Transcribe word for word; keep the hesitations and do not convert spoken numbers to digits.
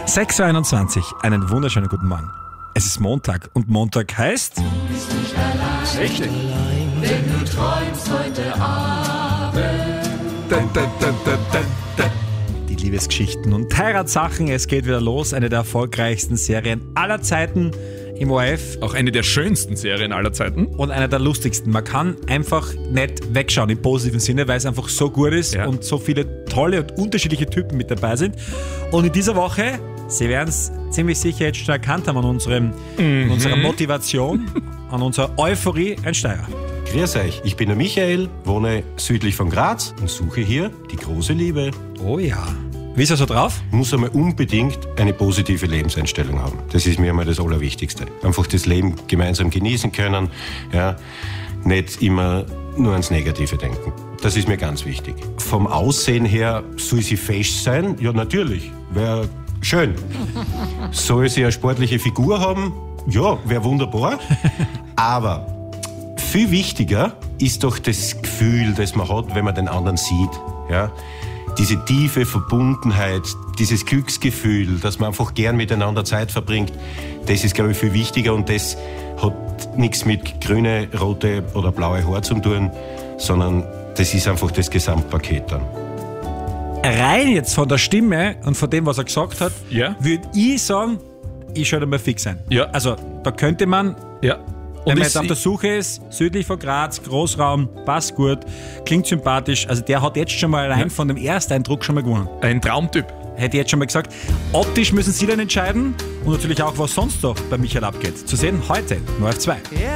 sechs Uhr einundzwanzig, einen wunderschönen guten Morgen. Es ist Montag und Montag heißt... Du bist nicht allein, Richtig. wenn du träumst heute Abend. Dun, dun, dun, dun, dun, dun. Die Liebesgeschichten und Heiratssachen, es geht wieder los. Eine der erfolgreichsten Serien aller Zeiten im O R F. Auch eine der schönsten Serien aller Zeiten. Und einer der lustigsten. Man kann einfach nicht wegschauen im positiven Sinne, weil es einfach so gut ist Ja. und so viele tolle und unterschiedliche Typen mit dabei sind. Und in dieser Woche, Sie werden es ziemlich sicher jetzt schon erkannt haben an, unserem, Mhm. an unserer Motivation, an unserer Euphorie, ein Steirer. Grüß euch, ich bin der Michael, wohne südlich von Graz und suche hier die große Liebe. Oh ja. Wie ist er so drauf? Muss einmal unbedingt eine positive Lebenseinstellung haben. Das ist mir einmal das Allerwichtigste. Einfach das Leben gemeinsam genießen können, ja, nicht immer nur ans Negative denken. Das ist mir ganz wichtig. Vom Aussehen her soll sie fesch sein? Ja, natürlich. Wäre schön. Soll sie eine sportliche Figur haben? Ja, wäre wunderbar. Aber viel wichtiger ist doch das Gefühl, das man hat, wenn man den anderen sieht. Ja? Diese tiefe Verbundenheit, dieses Glücksgefühl, dass man einfach gern miteinander Zeit verbringt, das ist, glaube ich, viel wichtiger und das hat nichts mit grüne, rote oder blaue Haar zu tun, sondern das ist einfach das Gesamtpaket dann. Rein jetzt von der Stimme und von dem, was er gesagt hat, Ja. würde ich sagen, ich sollte mal fix sein. Ja. Also, da könnte man, Ja. wenn Und man es, jetzt auf der Suche ist, südlich von Graz, Großraum, passt gut, klingt sympathisch. Also, der hat jetzt schon mal allein Ja. von dem Ersteindruck schon mal gewonnen. ein Traumtyp. Hätte ich jetzt schon mal gesagt. Optisch müssen Sie dann entscheiden und natürlich auch, was sonst noch bei Michael abgeht. Zu sehen heute, nur auf zwei.